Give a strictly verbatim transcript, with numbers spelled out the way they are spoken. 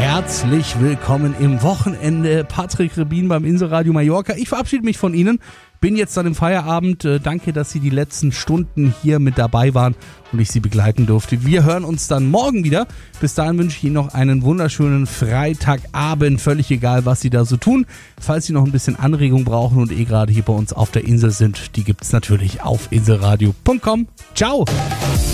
Herzlich willkommen im Wochenende. Patrick Rebin beim Inselradio Mallorca. Ich verabschiede mich von Ihnen. Bin jetzt dann im Feierabend. Danke, dass Sie die letzten Stunden hier mit dabei waren und ich Sie begleiten durfte. Wir hören uns dann morgen wieder. Bis dahin wünsche ich Ihnen noch einen wunderschönen Freitagabend. Völlig egal, was Sie da so tun. Falls Sie noch ein bisschen Anregung brauchen und eh gerade hier bei uns auf der Insel sind, die gibt's natürlich auf inselradio punkt com. Ciao!